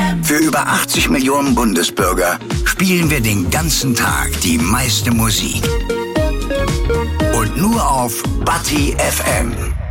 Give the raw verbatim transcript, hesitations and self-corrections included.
Für über achtzig Millionen Bundesbürger spielen wir den ganzen Tag die meiste Musik. Und nur auf Bati F M.